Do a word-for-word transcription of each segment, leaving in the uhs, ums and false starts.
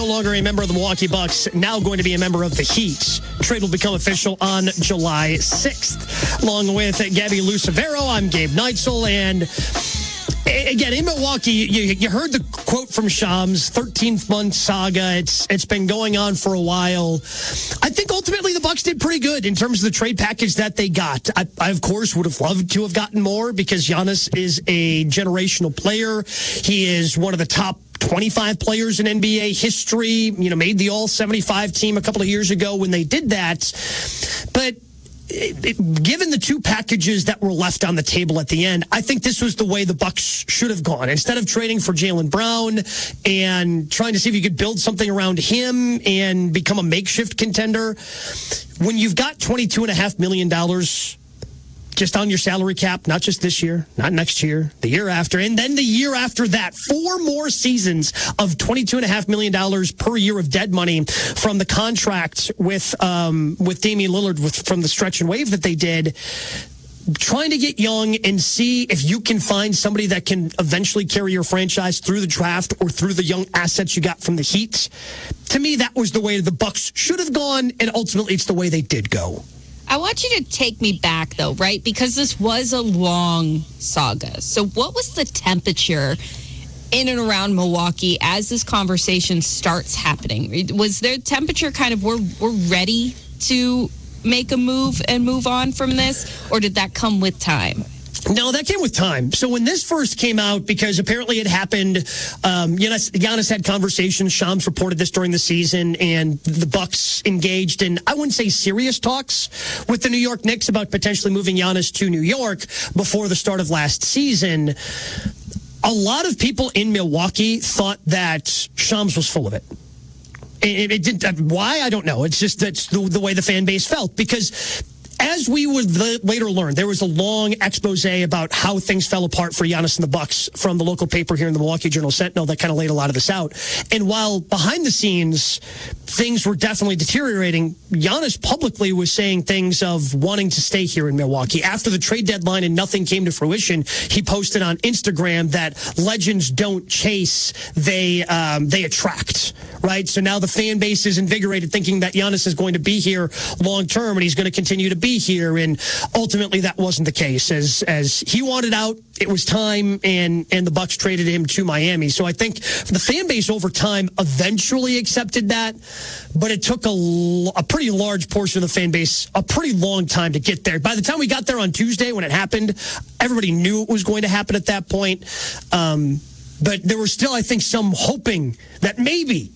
No longer a member of the Milwaukee Bucks, now going to be a member of the Heat. Trade will become official on July sixth. Along with Gabby Lucevero, I'm Gabe Neitzel, and again, in Milwaukee, you, you heard the quote from Shams, thirteenth month saga. It's it's been going on for a while. I think ultimately the Bucks did pretty good in terms of the trade package that they got. I, I of course, would have loved to have gotten more because Giannis is a generational player. He is one of the top twenty-five players in N B A history. You know, made the All seventy-five team a couple of years ago when they did that. But It, it, given the two packages that were left on the table at the end, I think this was the way the Bucks should have gone. Instead of trading for Jaylen Brown and trying to see if you could build something around him and become a makeshift contender, when you've got twenty-two point five million dollars just on your salary cap, not just this year, not next year, the year after, and then the year after that, four more seasons of twenty-two point five million dollars per year of dead money from the contract with um, with Damian Lillard with, from the stretch and wave that they did. Trying to get young and see if you can find somebody that can eventually carry your franchise through the draft or through the young assets you got from the Heat. To me, that was the way the Bucks should have gone, and ultimately it's the way they did go. I want you to take me back, though, right? Because this was a long saga. So what was the temperature in and around Milwaukee as this conversation starts happening? Was there temperature kind of, we're, we're ready to make a move and move on from this? Or did that come with time? No, that came with time. So when this first came out, because apparently it happened, um, Giannis, Giannis had conversations. Shams reported this during the season, and the Bucks engaged in, I wouldn't say serious talks with the New York Knicks about potentially moving Giannis to New York before the start of last season. A lot of people in Milwaukee thought that Shams was full of it. It, it didn't. Why? I don't know. It's just that's the, the way the fan base felt, because as we would later learn, there was a long expose about how things fell apart for Giannis and the Bucks from the local paper here in the Milwaukee Journal-Sentinel that kind of laid a lot of this out. And while behind the scenes, things were definitely deteriorating, Giannis publicly was saying things of wanting to stay here in Milwaukee. After the trade deadline and nothing came to fruition, he posted on Instagram that legends don't chase, they um, they attract, right? So now the fan base is invigorated thinking that Giannis is going to be here long term and he's going to continue to be here, and ultimately that wasn't the case. As as he wanted out, it was time, and and the Bucks traded him to Miami. So I think the fan base over time eventually accepted that, but it took a, a pretty large portion of the fan base a pretty long time to get there. By the time we got there on Tuesday when it happened, everybody knew it was going to happen at that point. Um, but there was still, I think, some hoping that maybe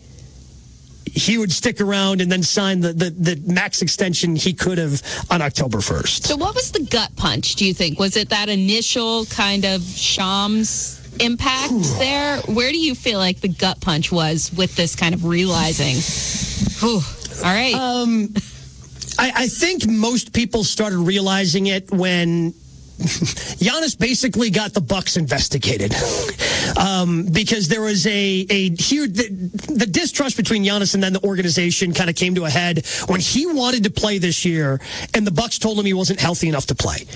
he would stick around and then sign the, the, the max extension he could have on October first. So what was the gut punch, do you think? Was it that initial kind of Shams impact Ooh. there? Where do you feel like the gut punch was with this kind of realizing? Ooh, all right. Um, I, I think most people started realizing it when Giannis basically got the Bucks investigated, um, because there was a a huge the, the distrust between Giannis and then the organization kind of came to a head when he wanted to play this year, and the Bucks told him he wasn't healthy enough to play,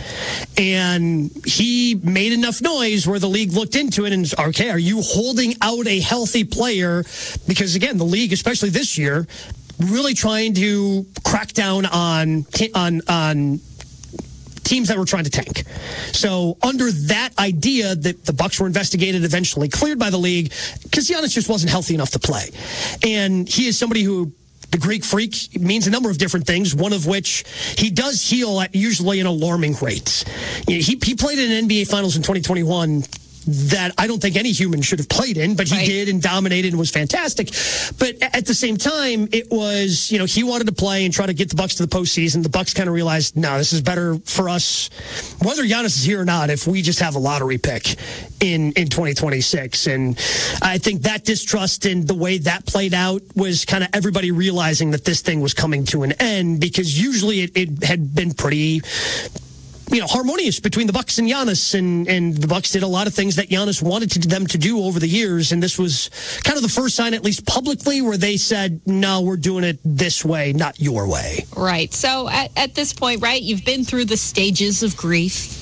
and he made enough noise where the league looked into it and, okay, are you holding out a healthy player? Because again, the league, especially this year, really trying to crack down on on on. teams that were trying to tank. So under that idea that the Bucks were investigated, eventually cleared by the league, because Giannis just wasn't healthy enough to play. And he is somebody who, the Greek freak, means a number of different things, one of which he does heal at usually an alarming rate. He, he played in an N B A Finals in twenty twenty-one that I don't think any human should have played in, but he right. did and dominated and was fantastic. But at the same time, it was, you know, he wanted to play and try to get the Bucks to the postseason. The Bucks kind of realized, no, this is better for us, whether Giannis is here or not, if we just have a lottery pick in, in twenty twenty-six. And I think that distrust and the way that played out was kind of everybody realizing that this thing was coming to an end, because usually it, it had been pretty, you know, harmonious between the Bucks and Giannis, and, and the Bucks did a lot of things that Giannis wanted to, them to do over the years, and this was kind of the first sign, at least publicly, where they said, no, we're doing it this way, not your way. Right. So at, at this point, right, you've been through the stages of grief.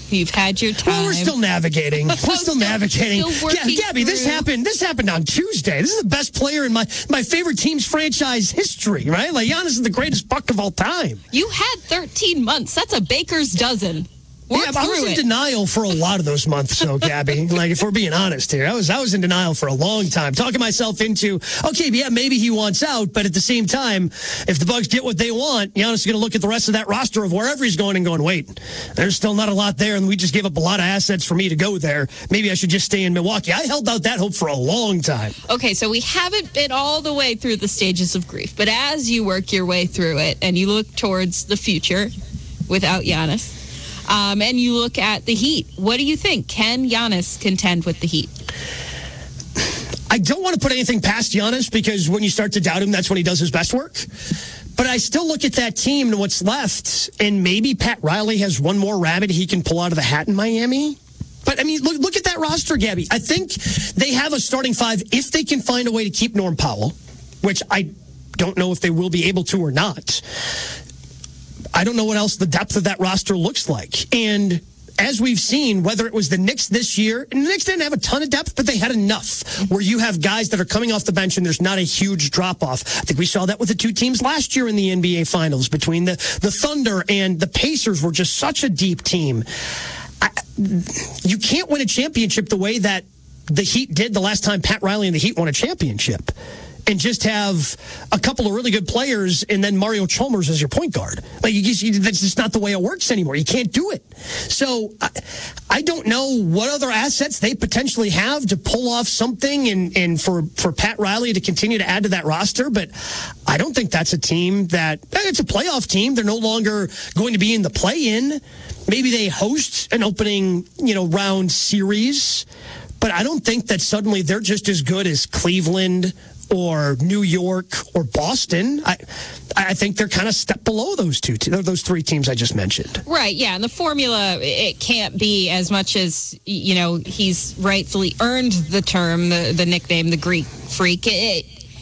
You've had your time. Well, we're still navigating. We're still, still navigating. Still yeah, Gabby, through. this happened. This happened on Tuesday. This is the best player in my my favorite team's franchise history, right? Like Giannis is the greatest buck of all time. You had thirteen months. That's a baker's dozen. Work yeah, but I was in it. denial for a lot of those months, so Gabby. Like, if we're being honest here, I was I was in denial for a long time, talking myself into, okay, yeah, maybe he wants out, but at the same time, if the Bucks get what they want, Giannis is going to look at the rest of that roster of wherever he's going and going, wait, there's still not a lot there, and we just gave up a lot of assets for me to go there. Maybe I should just stay in Milwaukee. I held out that hope for a long time. Okay, so we haven't been all the way through the stages of grief, but as you work your way through it and you look towards the future without Giannis, Um, and you look at the Heat. What do you think? Can Giannis contend with the Heat? I don't want to put anything past Giannis because when you start to doubt him, that's when he does his best work. But I still look at that team and what's left, and maybe Pat Riley has one more rabbit he can pull out of the hat in Miami. But, I mean, look, look at that roster, Gabby. I think they have a starting five if they can find a way to keep Norm Powell, which I don't know if they will be able to or not. I don't know what else the depth of that roster looks like. And as we've seen, whether it was the Knicks this year, and the Knicks didn't have a ton of depth, but they had enough where you have guys that are coming off the bench and there's not a huge drop-off. I think we saw that with the two teams last year in the N B A Finals between the, the Thunder and the Pacers were just such a deep team. I, you can't win a championship the way that the Heat did the last time Pat Riley and the Heat won a championship. And just have a couple of really good players and then Mario Chalmers as your point guard. Like, you just, you, that's just not the way it works anymore. You can't do it. So I, I don't know what other assets they potentially have to pull off something and, and for, for Pat Riley to continue to add to that roster. But I don't think that's a team that, it's a playoff team. They're no longer going to be in the play-in. Maybe they host an opening, you know, round series. But I don't think that suddenly they're just as good as Cleveland or New York or Boston. I I think they're kind of step below those two, those three teams I just mentioned. Right, yeah. And the formula, it can't be as much as, you know, he's rightfully earned the term, the, the nickname, the Greek freak. It,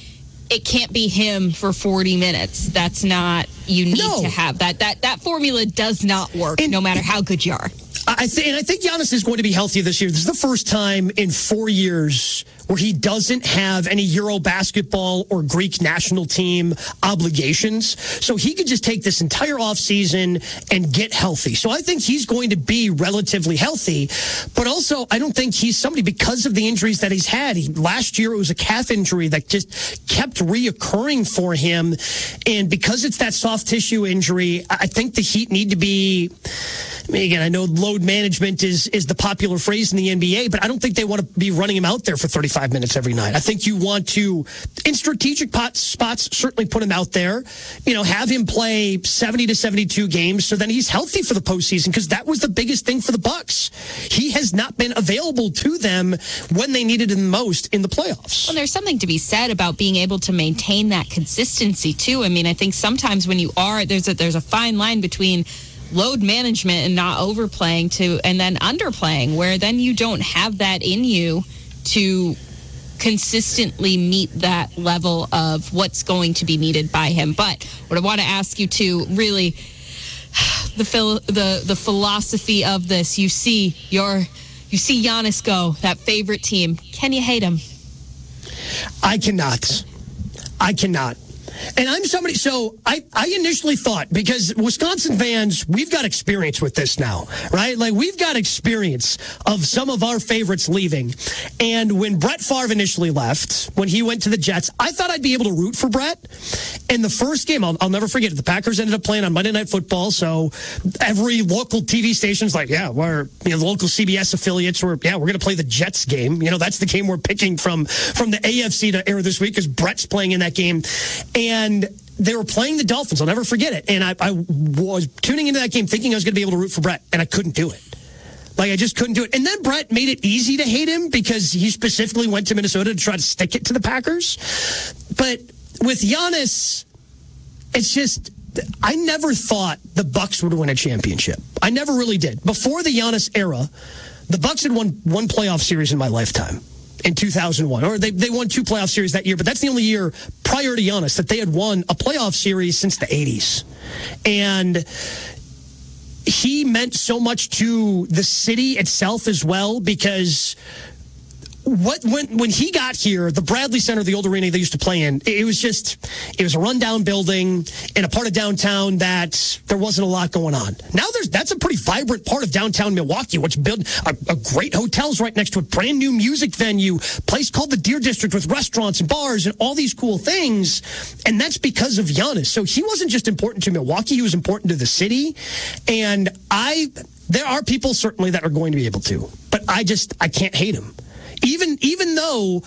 it can't be him for forty minutes. That's not, you need no. to have that. That that formula does not work, and, no matter how good you are. I think, and I think Giannis is going to be healthy this year. This is the first time in four years where he doesn't have any Euro basketball or Greek national team obligations. So he could just take this entire offseason and get healthy. So I think he's going to be relatively healthy. But also, I don't think he's somebody, because of the injuries that he's had. He, last year, it was a calf injury that just kept reoccurring for him. And because it's that soft tissue injury, I think the Heat need to be... I mean, again, I know load management is is the popular phrase in the N B A, but I don't think they want to be running him out there for thirty-five minutes every night. I think you want to, in strategic pot spots, certainly put him out there, you know, have him play seventy to seventy-two games so then he's healthy for the postseason, because that was the biggest thing for the Bucks. He has not been available to them when they needed him most in the playoffs. Well, there's something to be said about being able to maintain that consistency, too. I mean, I think sometimes when you are, there's a, there's a fine line between load management and not overplaying to and then underplaying, where then you don't have that in you to consistently meet that level of what's going to be needed by him. But what I want to ask you to really the phil, the the philosophy of this, you see your you see Giannis go, that favorite team. Can you hate him? I cannot. I cannot. And I'm somebody, so I, I initially thought, because Wisconsin fans, we've got experience with this now, right? Like, we've got experience of some of our favorites leaving. And when Brett Favre initially left, when he went to the Jets, I thought I'd be able to root for Brett. In the first game, I'll, I'll never forget it, the Packers ended up playing on Monday Night Football, so every local T V station's like, yeah, we're, you know, the local C B S affiliates were, yeah, we're going to play the Jets game. You know, that's the game we're picking from, from the A F C to air this week, because Brett's playing in that game. And they were playing the Dolphins. I'll never forget it. And I, I was tuning into that game thinking I was going to be able to root for Brett, and I couldn't do it. Like, I just couldn't do it. And then Brett made it easy to hate him because he specifically went to Minnesota to try to stick it to the Packers. But with Giannis, it's just, I never thought the Bucks would win a championship. I never really did. Before the Giannis era, the Bucks had won one playoff series in my lifetime. In two thousand one, or they they won two playoff series that year, but that's the only year prior to Giannis that they had won a playoff series since the eighties. And he meant so much to the city itself as well, because what when when he got here, the Bradley Center, the old arena they used to play in, it was just, it was a rundown building in a part of downtown that there wasn't a lot going on. Now there's that's a pretty vibrant part of downtown Milwaukee, which built a, a great hotels right next to it, brand new music venue, place called the Deer District with restaurants and bars and all these cool things. And that's because of Giannis. So he wasn't just important to Milwaukee, he was important to the city. And I, there are people certainly that are going to be able to, but I just, I can't hate him. Even even though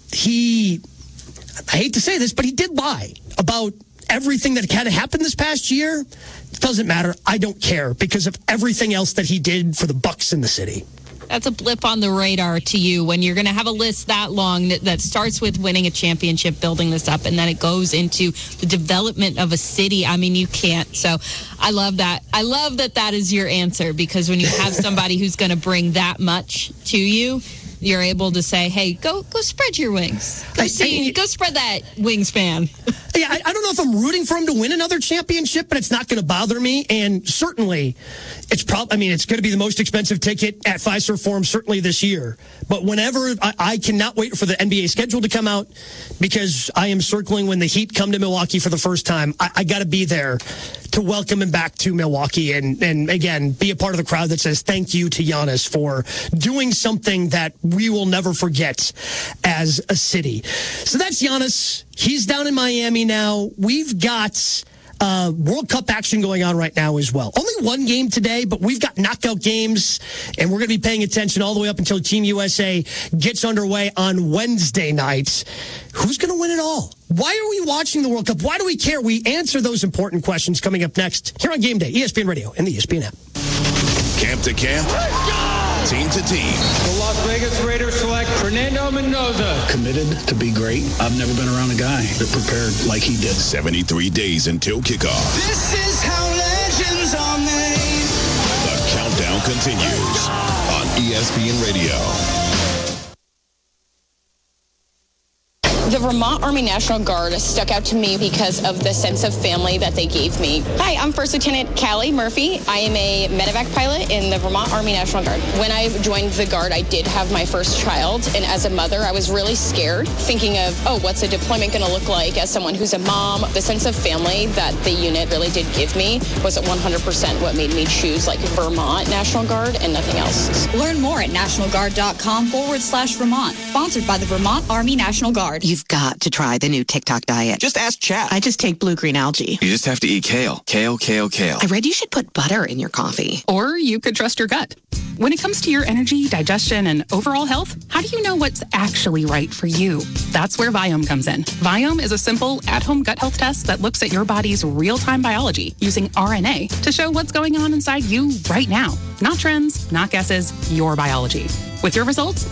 he, I hate to say this, but he did lie about everything that kind of happened this past year. It doesn't matter. I don't care because of everything else that he did for the Bucks in the city. That's a blip on the radar to you when you're going to have a list that long that, that starts with winning a championship, building this up, and then it goes into the development of a city. I mean, you can't. So I love that. I love that that is your answer, because when you have somebody who's going to bring that much to you, you're able to say, hey, go go spread your wings. Go, see, I, I, go spread that wingspan. Yeah, I, I don't know if I'm rooting for him to win another championship, but it's not going to bother me. And certainly, it's probably, I mean, it's going to be the most expensive ticket at Fiserv Forum, certainly this year. But whenever, I, I cannot wait for the N B A schedule to come out, because I am circling when the Heat come to Milwaukee for the first time. I, I got to be there to welcome him back to Milwaukee and, and, again, be a part of the crowd that says thank you to Giannis for doing something that we will never forget as a city. So that's Giannis. He's down in Miami now. We've got uh, World Cup action going on right now as well. Only one game today, but we've got knockout games, and we're going to be paying attention all the way up until Team U S A gets underway on Wednesday night. Who's going to win it all? Why are we watching the World Cup? Why do we care? We answer those important questions coming up next here on Game Day, E S P N Radio and the E S P N app. Camp to camp. Let's go! Team to team. The Las Vegas Raiders select Fernando Mendoza. Committed to be great. I've never been around a guy that prepared like he did. seventy-three days until kickoff. This is how legends are made. The countdown continues on E S P N Radio. The Vermont Army National Guard stuck out to me because of the sense of family that they gave me. Hi, I'm First Lieutenant Callie Murphy. I am a medevac pilot in the Vermont Army National Guard. When I joined the Guard, I did have my first child, and as a mother, I was really scared, thinking of, oh, what's a deployment going to look like as someone who's a mom? The sense of family that the unit really did give me was at one hundred percent what made me choose like Vermont National Guard and nothing else. Learn more at nationalguard.com forward slash Vermont. Sponsored by the Vermont Army National Guard. You've got to try the new TikTok diet. Just ask chat. I just take blue-green algae. You just have to eat kale. Kale, kale, kale. I read you should put butter in your coffee. Or you could trust your gut. When it comes to your energy, digestion, and overall health, how do you know what's actually right for you? That's where Viome comes in. Viome is a simple, at-home gut health test that looks at your body's real-time biology using R N A to show what's going on inside you right now. Not trends, not guesses, your biology. With your results,